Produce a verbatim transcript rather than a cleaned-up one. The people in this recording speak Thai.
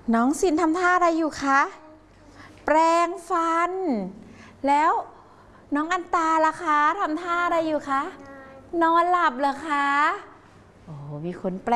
น้องซินทำท่าอะไรอยู่คะแปรงฟันแล้วน้องอันตาล่ะคะทำท่าอะไรอยู่คะนอนหลับเหรอคะโอ้มีคนแปล